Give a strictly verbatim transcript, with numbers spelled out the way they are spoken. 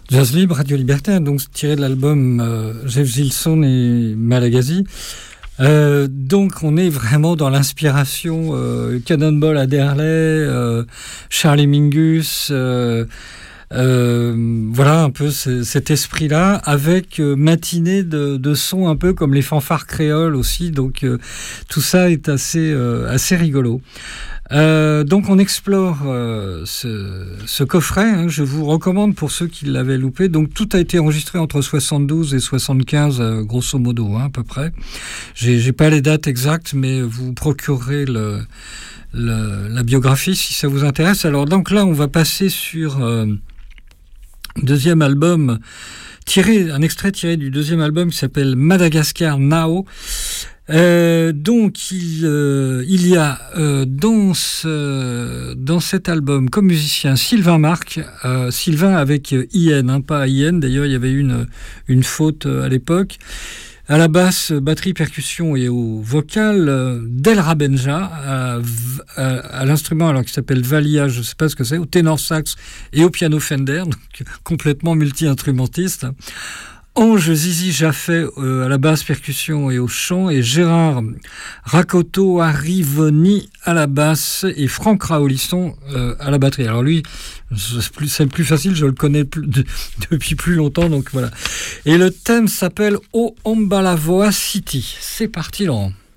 Jazz Libre, Radio Libertaire, donc tiré de l'album euh, Jeff Gilson et Malagasy. Euh, donc on est vraiment dans l'inspiration euh, Cannonball Adderley, euh, Charlie Mingus, euh, euh, voilà un peu c- cet esprit-là, avec euh, matinée de, de sons un peu comme les fanfares créoles aussi, donc euh, tout ça est assez, euh, assez rigolo. Euh, donc on explore euh, ce, ce coffret, hein, je vous recommande pour ceux qui l'avaient loupé. Donc tout a été enregistré entre soixante-douze et soixante-quinze, euh, grosso modo, hein, à peu près. J'ai, j'ai pas les dates exactes, mais vous procurerez le, le, la biographie si ça vous intéresse. Alors donc là, on va passer sur euh, deuxième album, tiré, un extrait tiré du deuxième album qui s'appelle Madagascar Now. Euh, donc il, euh, il y a euh, dans, ce, dans cet album comme musicien Sylvain Marc, euh, Sylvain avec I N, hein, pas I N, d'ailleurs il y avait une, une faute à l'époque. À la basse, batterie, percussion et au vocal, euh, Del Rabenja, à, à, à l'instrument alors qui s'appelle Valia, je ne sais pas ce que c'est, au ténor sax et au piano Fender, donc complètement multi-instrumentiste. Ange Zizi Jaffé euh, à la basse, percussion et au chant, et Gérard Rakoto Arrivoni à la basse et Franck Raolisson euh, à la batterie. Alors lui, c'est, plus, c'est le plus facile, je le connais plus, de, depuis plus longtemps, donc voilà. Et le thème s'appelle O Ombalavoa City. C'est parti, Laurent.